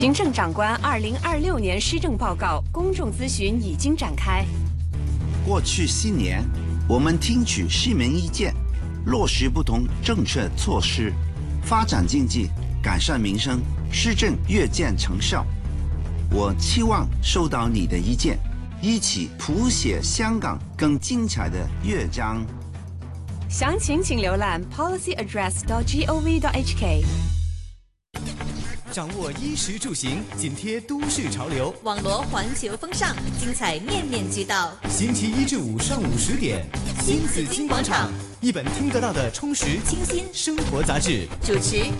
行政长官2026年施政报告公众咨询已经展开。 过去7年，我们听取市民意见，落实不同政策措施，发展经济，改善民生，施政越见成效。我期望收到你的意见，一起谱写香港更精彩的乐章。 详情请浏览 policyaddress.gov.hk。 掌握衣食住行，紧贴都市潮流， 网罗环球风尚，精彩面面俱到。 星期1至5上午10点， 新紫金广场， 一本听得到的充实清新生活杂志。 主持